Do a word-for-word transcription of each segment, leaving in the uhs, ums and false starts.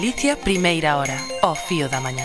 Galicia, primeira hora, ao fío da mañá.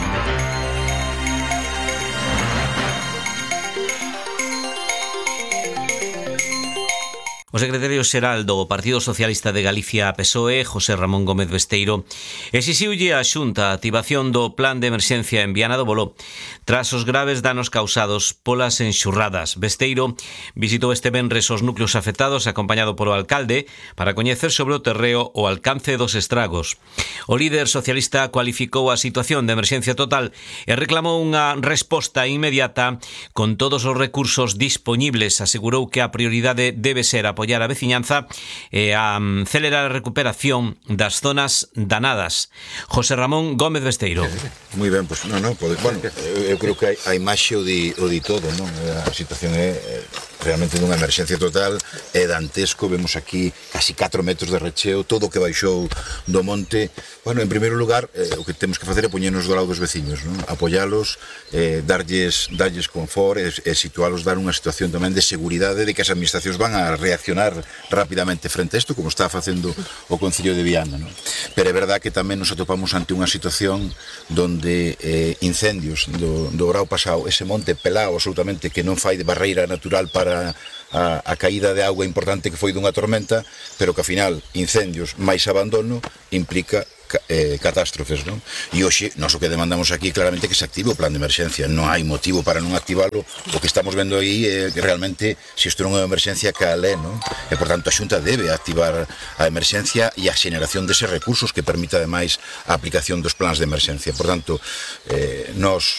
O secretario xeral do Partido Socialista de Galicia, P S O E, José Ramón Gómez Besteiro, exixiulle á Xunta a activación do plan de emerxencia en Viana do Boló tras os graves danos causados polas enxurradas. Besteiro visitou este venres os núcleos afectados acompañado polo alcalde para coñecer sobre o terreo o alcance dos estragos. O líder socialista cualificou a situación de emerxencia total e reclamou unha resposta inmediata con todos os recursos dispoñibles. Asegurou que a prioridade debe ser apoiar a veciñanza e a acelerar a recuperación das zonas danadas. José Ramón Gómez Besteiro. Moi ben, pois, non, non, pode, bueno, eu creo que a imaxe o di, o di todo, non? A situación é realmente dunha emerxencia total, é dantesco, vemos aquí casi catro metros de recheo, todo o que baixou do monte. Bueno, en primeiro lugar, eh, o que temos que facer é poñernos do lado dos veciños, non? Apoialos, eh, darlles, darlles confort e, e situalos, dar unha situación tamén de seguridade de que as administracións van a reaccionar rapidamente frente a isto, como está facendo o Concello de Viana, non? Pero é verdad que tamén nos atopamos ante unha situación donde eh, incendios do, do grau pasado, ese monte pelao absolutamente que non fai de barreira natural para a, a caída de auga importante que foi dunha tormenta, pero que ao final incendios máis abandono implica Eh, catástrofes, non? E hoxe, nós o que demandamos aquí claramente que se active o plan de emerxencia. Non hai motivo para non activalo. O que estamos vendo aí é que realmente se isto non é unha emerxencia, cal é, non? E, por tanto, a Xunta debe activar a emerxencia e a xeneración deses recursos que permita, ademais, a aplicación dos plans de emerxencia. Por tanto, eh, nós,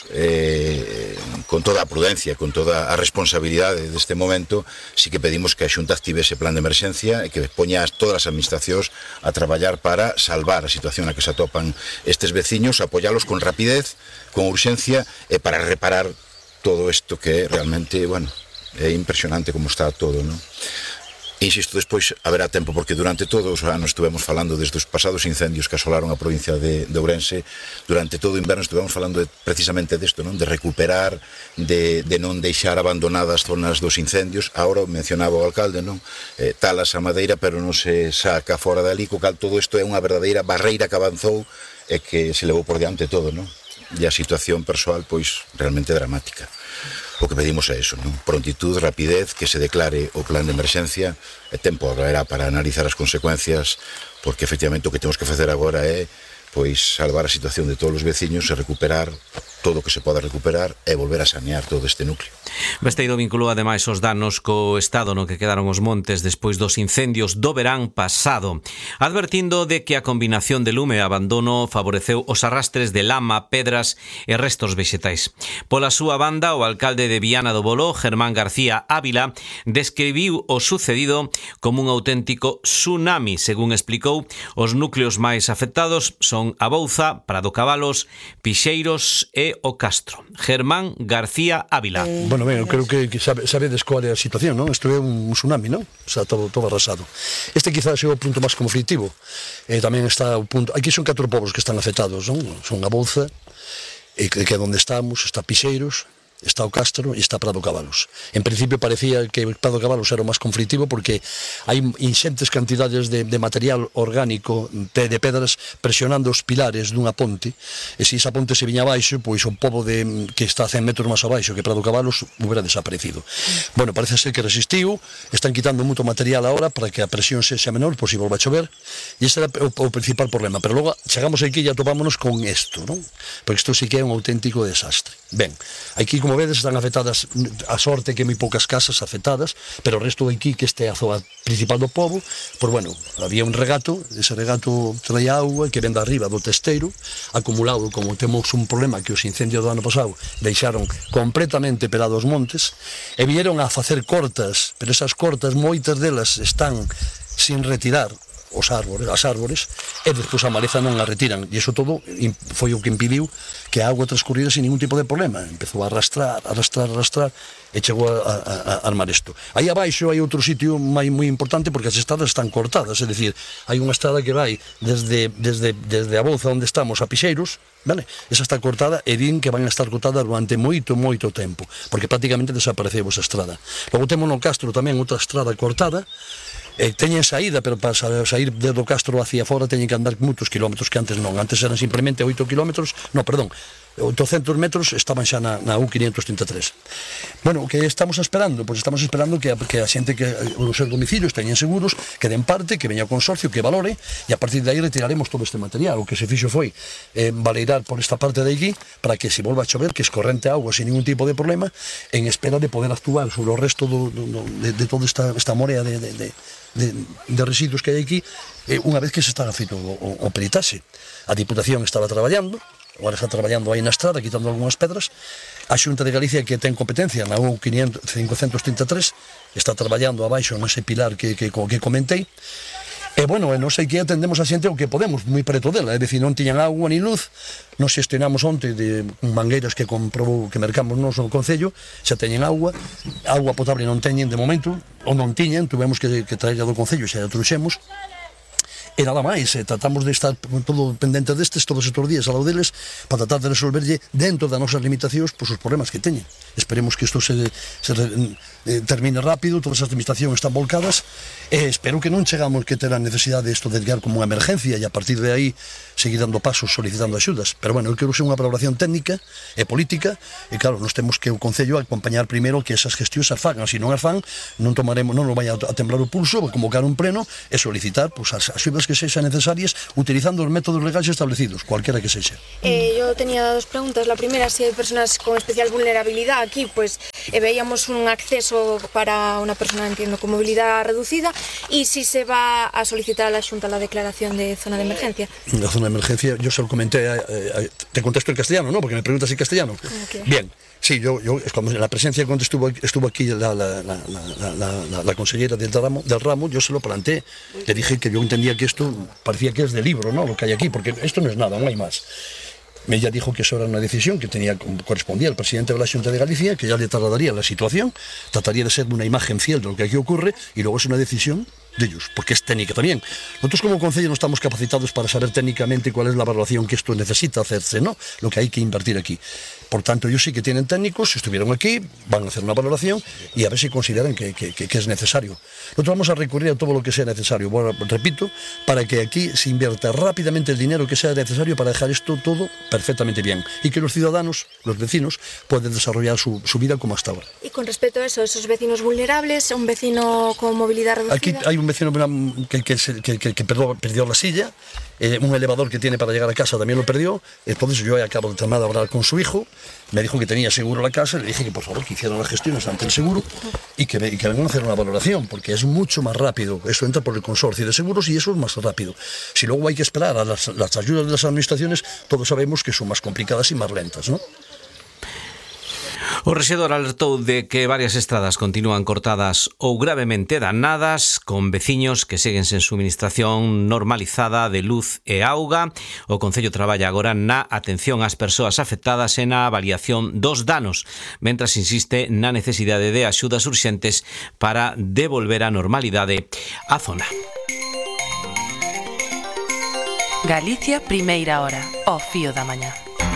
eh, con toda a prudencia, con toda a responsabilidade deste momento, sí que pedimos que a Xunta active ese plan de emerxencia e que poña todas as administracións a traballar para salvar a situación na que se atopan estes veciños, apoialos con rapidez, con urxencia e para reparar todo isto que realmente, bueno, é impresionante como está todo, non? Insisto, despois haberá tempo, porque durante todos os anos estuvemos falando desde os pasados incendios que asolaron a provincia de, de Ourense, durante todo o inverno estuvemos falando de, precisamente desto, non? De recuperar, de, de non deixar abandonadas zonas dos incendios. Agora mencionaba o alcalde, non? Eh, talas a madeira, pero non se saca fora dali, co cal todo isto é unha verdadeira barreira que avanzou e que se levou por diante todo, non? E a situación persoal, pois, realmente dramática. O que pedimos é eso, non? Prontitud, rapidez, que se declare o plan de emerxencia, e tempo haberá para analizar as consecuencias, porque efectivamente o que temos que facer agora é pois salvar a situación de todos os veciños e recuperar todo o que se poda recuperar e volver a sanear todo este núcleo. Besteiro vinculou ademais os danos co estado no que quedaron os montes despois dos incendios do verán pasado, advertindo de que a combinación de lume e abandono favoreceu os arrastres de lama, pedras e restos vexetais. Pola súa banda, o alcalde de Viana do Boló, Germán García Ávila, describiu o sucedido como un auténtico tsunami. Según explicou, os núcleos máis afectados son a Bouza, Prado Cabalos, Pixeiros e o Castro. Germán García Ávila. Bueno, ben, eu creo que, que sabe, sabedes cual é a situación, non? Isto é un tsunami, non? O sea, todo, todo arrasado. Este quizás é o punto máis conflictivo. E tamén está o punto... Aquí son catro povos que están afectados, non? Son a Bouza, e que, que é onde estamos, está Pixeiros, está o Castro e está Prado Cabalos. En principio parecía que Prado Cabalos era o máis conflictivo porque hai inxentes cantidades de, de material orgánico de, de pedras presionando os pilares dunha ponte, e se esa ponte se viña abaixo, pois o pobo de, que está a cen metros máis abaixo que Prado Cabalos hubiera desaparecido. Bueno, parece ser que resistiu, están quitando moito material agora para que a presión sexa menor, por si volva a chover, e ese era o, o principal problema. Pero logo chegamos aquí e atopámonos con isto, non? Porque isto sí que é un auténtico desastre. Ben, aquí como vedes están afectadas, a sorte que moi poucas casas afectadas, pero o resto de aquí que este é a zona principal do pobo, pois bueno, había un regato, ese regato traía auga que ven de arriba do testeiro, acumulado, como temos un problema que os incendios do ano pasado deixaron completamente pelados os montes, e vieron a facer cortas, pero esas cortas, moitas delas están sin retirar os árbores, as árbores, e despois a maleza non a retiran, e iso todo foi o que impediu que a auga transcurrira sin ningún tipo de problema. Empezou a arrastrar, arrastrar, arrastrar, e chegou a, a, a armar isto. Aí abaixo hai outro sitio moi moi importante porque as estradas están cortadas, é dicir, hai unha estrada que vai desde, desde, desde a Bouza onde estamos a Pixeiros, vale? Esa está cortada e din que van a estar cortada durante moito, moito tempo, porque prácticamente desapareceu esa estrada. Logo temos no Castro tamén outra estrada cortada, eh, teñen saída, pero para sair de do Castro hacia fora teñen que andar moitos kilómetros que antes non, antes eran simplemente oito kilómetros, no, perdón, oitocentos metros estaban xa na, na U quinientos trinta e tres. Bueno, o que estamos esperando? Pois estamos esperando que a, que a xente que os seus domicilios teñen seguros, que den parte, que veña o consorcio, que valore, e a partir de aí retiraremos todo este material. O que se fixo foi eh, valeirar por esta parte de aquí para que se volva a chover, que escorrente agua sin ningún tipo de problema, en espera de poder actuar sobre o resto do, do, de, de toda esta, esta morea de, de, de, de, de residuos que hai aquí, eh, unha vez que se está feito o, o, o peritaxe. A Diputación estaba traballando, agora está traballando aí na estrada, quitando algunhas pedras. A Xunta de Galicia, que ten competencia na U quinientos trinta e tres, está traballando abaixo nese pilar que, que, que comentei. E, bueno, non sei que atendemos a xente o que podemos, moi preto dela, é dicir, non tiñan agua ni luz. Nos xestionamos onte de mangueiras que comprobou, que mercamos nos no Concello, xa teñen agua, agua potable non teñen de momento, ou non tiñen, tuvemos que, que traerla do Concello, xa a truxemos. E nada máis, eh, tratamos de estar todo pendente destes todos estes días ao lado deles para tratar de resolverlle dentro das nosas limitacións pois, os problemas que teñen. Esperemos que isto se, se eh, termine rápido, todas as administracións están volcadas e espero que non chegamos que ter a necesidade de isto de guiar como unha emergencia e a partir de aí seguir dando pasos solicitando axudas. Pero bueno, eu quero ser unha valoración técnica e política e claro, nos temos que o Concello acompañar primeiro que esas gestións as fagan, se non as fan non tomaremos, non nos vai a temblar o pulso, convocar un pleno e solicitar pois, as axudas que sexan necesarias utilizando os métodos legais establecidos, cualquiera que sexa. Eh, yo tenía dos preguntas. La primera, si hay personas con especial vulnerabilidad aquí, pues eh, veíamos un acceso para una persona, entiendo, con movilidad reducida, y si se va a solicitar a la Xunta la declaración de zona de emergencia. La zona de emergencia, yo se lo comenté, eh, eh, te contesto en castellano, ¿no? Porque me preguntas en castellano. Okay. Bien. Sí, yo, yo en la presencia cuando estuvo, estuvo aquí la, la, la, la, la, la, la consellera del ramo, del ramo, yo se lo planteé. Le dije que yo entendía que esto parecía que es de libro, ¿no? Lo que hay aquí, porque esto no es nada, no hay más. Ella dijo que eso era una decisión que tenía, correspondía al presidente de la Xunta de Galicia, que ya le trasladaría la situación, trataría de ser una imagen fiel de lo que aquí ocurre y luego es una decisión de ellos, porque es técnica también. Nosotros como Concello no estamos capacitados para saber técnicamente cuál es la valoración que esto necesita hacerse, ¿no? Lo que hay que invertir aquí. Por tanto, ellos sí que tienen técnicos, estuvieron aquí, van a hacer una valoración y a ver si consideran que, que, que, que es necesario. Nosotros vamos a recurrir a todo lo que sea necesario, bueno, repito, para que aquí se invierta rápidamente el dinero que sea necesario para dejar esto todo perfectamente bien y que los ciudadanos, los vecinos, puedan desarrollar su, su vida como hasta ahora. Y con respecto a eso, esos vecinos vulnerables, un vecino con movilidad reducida... Aquí hay un vecino que, que, que, que, que perdió, perdió la silla, eh, un elevador que tiene para llegar a casa también lo perdió. Entonces yo acabo de terminar de hablar con su hijo, me dijo que tenía seguro la casa, le dije que por favor que hicieran las gestiones ante el seguro y que, y que vengan a hacer una valoración, porque es mucho más rápido. Eso entra por el consorcio de seguros y eso es más rápido. Si luego hay que esperar a las, las ayudas de las administraciones, todos sabemos que son más complicadas y más lentas, ¿no? O rexedor alertou de que varias estradas continúan cortadas ou gravemente danadas, con veciños que seguen sen suministración normalizada de luz e auga. O Concello traballa agora na atención ás persoas afectadas e na avaliación dos danos, mentras insiste na necesidade de axudas urxentes para devolver a normalidade á zona. Galicia, primeira hora, ao fío da mañá.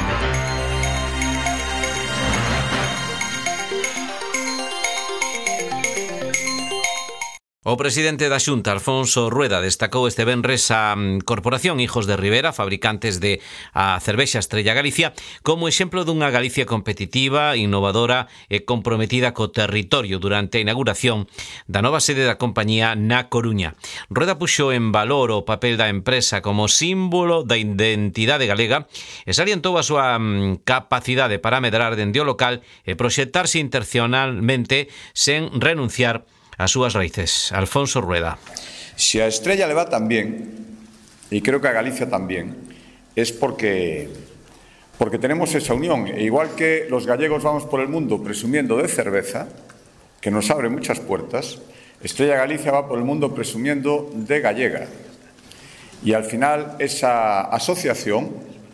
O presidente da Xunta, Alfonso Rueda, destacou este venres a Corporación Hijos de Ribera, fabricantes de a cervexa Estrella Galicia, como exemplo dunha Galicia competitiva, innovadora e comprometida co territorio durante a inauguración da nova sede da compañía na Coruña. Rueda puxo en valor o papel da empresa como símbolo da identidade galega e salientou a súa capacidade para medrar dende o local e proxectarse internacionalmente sen renunciar a súas raíces. Alfonso Rueda. Si a Estrella le va tan bien, y creo que a Galicia también, es porque, porque tenemos esa unión. E igual que los gallegos vamos por el mundo presumiendo de cerveza, que nos abre muchas puertas, Estrella Galicia va por el mundo presumiendo de gallega. Y al final esa asociación,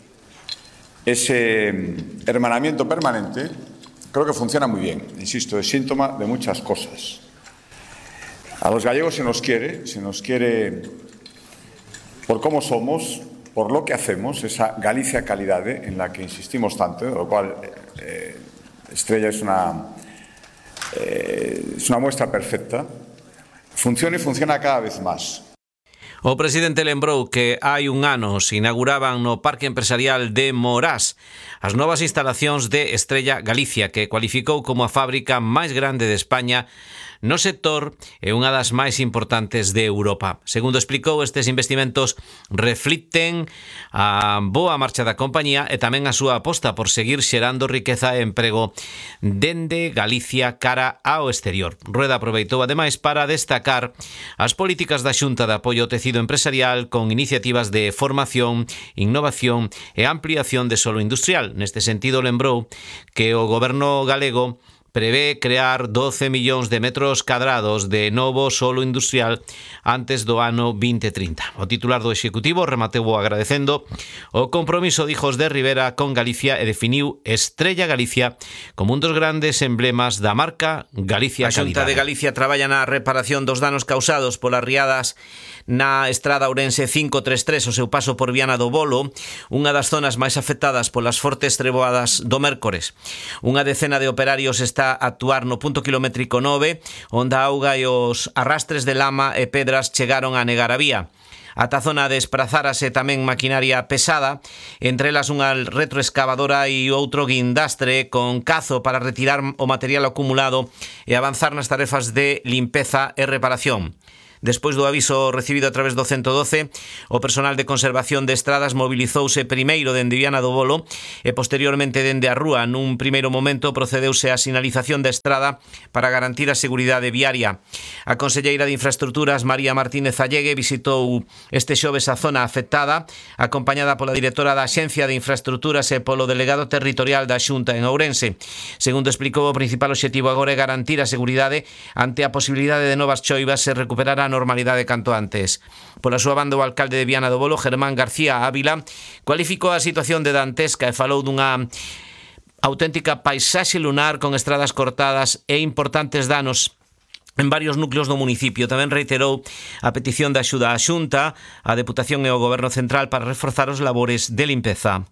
ese hermanamiento permanente, creo que funciona muy bien. Insisto, es síntoma de muchas cosas. A los gallegos se nos quiere, se nos quiere por cómo somos, por lo que hacemos, esa Galicia calidade en la que insistimos tanto, de lo cual eh, Estrella es una, eh, es una muestra perfecta. funciona e funciona cada vez máis. O presidente lembrou que hai un ano se inauguraban no Parque Empresarial de Morás as novas instalacións de Estrella Galicia, que cualificou como a fábrica máis grande de España no sector e unha das máis importantes de Europa. Segundo explicou, estes investimentos reflicten a boa marcha da compañía e tamén a súa aposta por seguir xerando riqueza e emprego dende Galicia cara ao exterior. Rueda aproveitou ademais para destacar as políticas da Xunta de apoio ao tecido empresarial con iniciativas de formación, innovación e ampliación de solo industrial. Neste sentido, lembrou que o goberno galego prevé crear doce millóns de metros cadrados de novo solo industrial antes do ano vinte trinta. O titular do Executivo remateu agradecendo o compromiso de Hijos de Rivera con Galicia e definiu Estrella Galicia como un dos grandes emblemas da marca Galicia Calidade. A Xunta de Galicia traballa na reparación dos danos causados polas riadas na estrada Ourense cinco tres tres, o seu paso por Viana do Bolo, unha das zonas máis afectadas polas fortes treboadas do mércores. Unha decena de operarios está a actuar no punto kilométrico nove, onde a auga e os arrastres de lama e pedras chegaron a negar a vía. Ata a zona desprazárase tamén maquinaria pesada, entre elas unha retroexcavadora e outro guindastre con cazo para retirar o material acumulado e avanzar nas tarefas de limpeza e reparación. Despois do aviso recibido a través do ciento doce, o personal de conservación de estradas mobilizouse primeiro dende Viana do Bolo e posteriormente dende a rúa. Nun primeiro momento procedeuse a sinalización da estrada para garantir a seguridade viaria. A conselleira de Infraestructuras, María Martínez Allegue, visitou este xoves a zona afectada, acompañada pola directora da Axencia de Infraestructuras e polo delegado territorial da Xunta en Ourense. Segundo explicou, o principal obxectivo agora é garantir a seguridade ante a posibilidade de novas choivas e recuperar a normalidade canto antes. Pola súa banda, o alcalde de Viana do Bolo, Germán García Ávila, cualificou a situación de dantesca e falou dunha auténtica paisaxe lunar con estradas cortadas e importantes danos en varios núcleos do municipio. Tamén reiterou a petición de axuda á Xunta, a Deputación e ao Goberno Central para reforzar os labores de limpeza.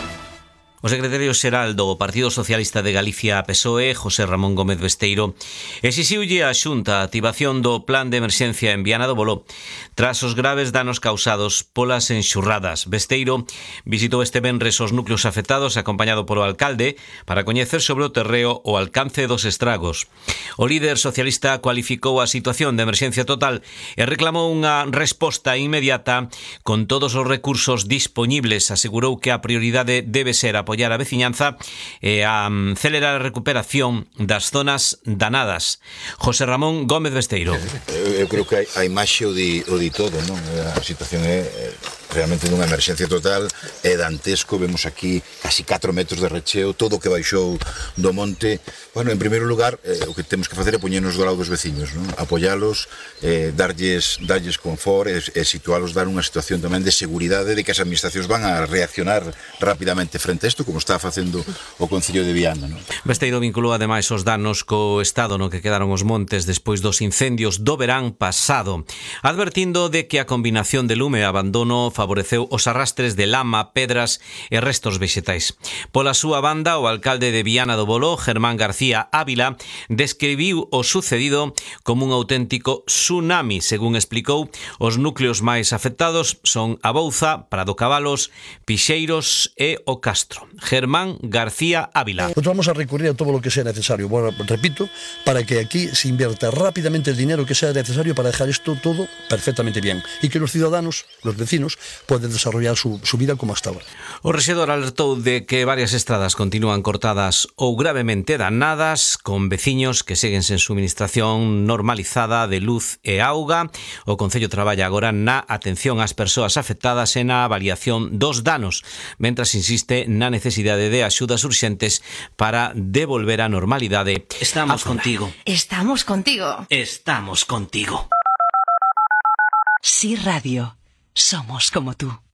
O secretario xeral do Partido Socialista de Galicia, P S O E, José Ramón Gómez Besteiro, exixiulle á Xunta a activación do plan de emerxencia en Viana do Bolo tras os graves danos causados polas enxurradas. Besteiro visitou este venres os núcleos afectados acompañado polo alcalde para coñecer sobre o terreo o alcance dos estragos. O líder socialista cualificou a situación de emerxencia total e reclamou unha resposta inmediata con todos os recursos dispoñibles. Asegurou que a prioridade debe ser apoiar a veciñanza e a acelerar a recuperación das zonas danadas. José Ramón Gómez Besteiro. Eu, eu creo que a imaxe o di, o di todo, non? A situación é realmente dunha emerxencia total, é dantesco, vemos aquí casi catro metros de recheo, todo o que baixou do monte. Bueno, en primeiro lugar, eh, o que temos que facer é poñernos do lado dos veciños, non? Apoialos, eh, darlles, darlles confort e, e situalos, dar unha situación tamén de seguridade de que as administracións van a reaccionar rapidamente frente a isto, como está facendo o Concello de Viana, non? Besteiro vinculou ademais os danos co estado no que quedaron os montes despois dos incendios do verán pasado, advertindo de que a combinación de lume e abandono favoreceu os arrastres de lama, pedras e restos vexetais. Pola súa banda, o alcalde de Viana do Bolo, Germán García Ávila, describiu o sucedido como un auténtico tsunami. Según explicou, os núcleos máis afectados son a Bouza, Prado Cabalos, Pixeiros e o Castro. Germán García Ávila. Nosotros vamos a recurrir a todo lo que sea necesario, bueno, repito, para que aquí se invierta rápidamente el dinero que sea necesario para dejar esto todo perfectamente bien y que los ciudadanos, los vecinos, pueden desarrollar su, su vida como hasta ahora. O rexedor alertou de que varias estradas continúan cortadas ou gravemente danadas, con veciños que seguen sen suministración normalizada de luz e auga. O Concello traballa agora na atención ás persoas afectadas e na avaliación dos danos, mentras insiste na necesidade de axudas urxentes para devolver a normalidade. Estamos contigo. Estamos contigo. Estamos contigo. Sí Radio. Somos como tú.